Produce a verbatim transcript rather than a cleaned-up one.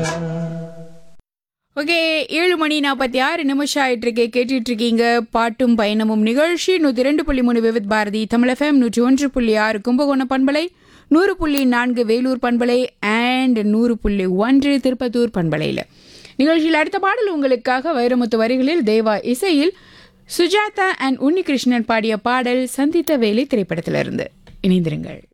Okay, ஏழு மணி நாற்பத்தி ஆறு நிமிஷம் ஆயிட்டு இருக்கே. கேட்டுட்டு இருக்கீங்க பாட்டும் பயணமும் நிகழ்ச்சி. நூற்றி ரெண்டு புள்ளி மூணு விவித் பாரதி தமிழ் எஃப்எம், நூற்றி ஒன்று புள்ளி ஆறு கும்பகோணம் பண்பலை, நூறு புள்ளி நான்கு வேலூர் பண்பலை அண்ட் நூறு புள்ளி ஒன்று திருப்பத்தூர் பண்பலையில். நிகழ்ச்சியில் அடுத்த பாடல் உங்களுக்காக வைரமுத்து வரிகளில் தேவா இசையில் சுஜாதா அண்ட் உன்னிகிருஷ்ணன் பாடிய பாடல் சந்தித்த வேலை திரைப்படத்திலிருந்து. இணைந்திருங்கள்.